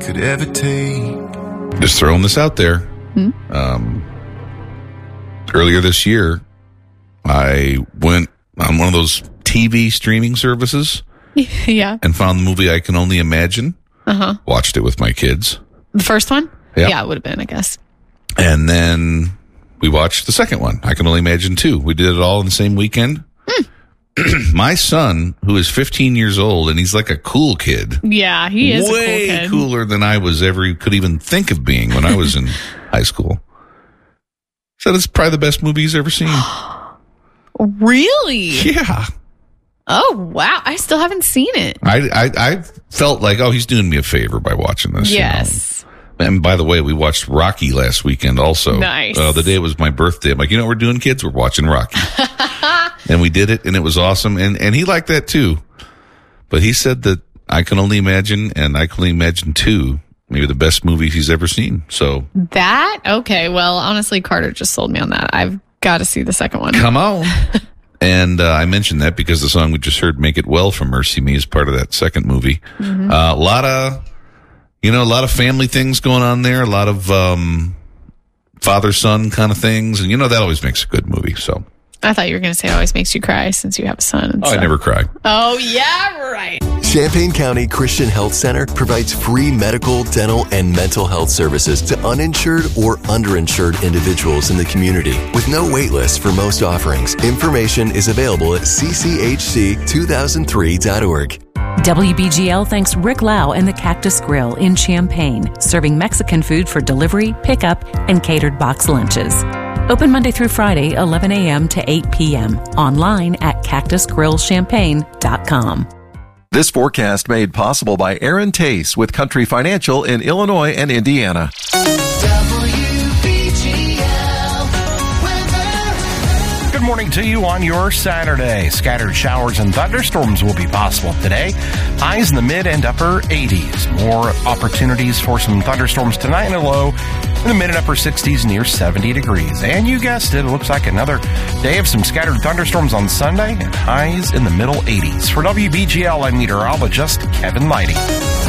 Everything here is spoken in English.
could ever take. Just throwing this out there. Earlier this year, I went on one of those TV streaming services Yeah. and found the movie I Can Only Imagine. Watched it with my kids. The first one? Yeah. Yeah, it would have been, I guess. And then we watched the second one, I Can Only Imagine 2. We did it all in the same weekend. My son, who is 15 years old, and he's like a cool kid. Yeah, he is way a cool kid. cooler than I could even think of being when I was in high school. Said it's probably the best movie he's ever seen. Really? Yeah. Oh, wow. I still haven't seen it. I felt like, he's doing me a favor by watching this. Yes. You know? And by the way, we watched Rocky last weekend also. Nice. The day it was my birthday. I'm like, you know what we're doing, kids? We're watching Rocky. And we did it, and it was awesome. And he liked that too. But he said that I Can Only Imagine and I Can Only Imagine 2, maybe the best movies he's ever seen. So That? Okay. Well, honestly, Carter just sold me on that. I've got to see the second one. come on. And I mentioned that because the song we just heard, Make It Well from Mercy Me, is part of that second movie. A lot of family things going on there, a lot of father-son kind of things. And, that always makes a good movie. So I thought you were going to say it always makes you cry since you have a son. And I never cry. Oh, yeah, right. Champaign County Christian Health Center provides free medical, dental, and mental health services to uninsured or underinsured individuals in the community with no wait list for most offerings. Information is available at cchc2003.org. WBGL thanks Rick Lau and the Cactus Grill in Champaign, serving Mexican food for delivery, pickup, and catered box lunches. Open Monday through Friday, 11 a.m. to 8 p.m. Online at cactusgrillchampaign.com. This forecast made possible by Aaron Tace with Country Financial in Illinois and Indiana. Good morning to you on your Saturday. Scattered showers and thunderstorms will be possible today. Highs in the mid and upper 80s. More opportunities for some thunderstorms tonight and a low in the mid and upper 60s near 70 degrees. And you guessed it, it looks like another day of some scattered thunderstorms on Sunday and highs in the middle 80s. For WBGL, I'm meteorologist Kevin Lighty.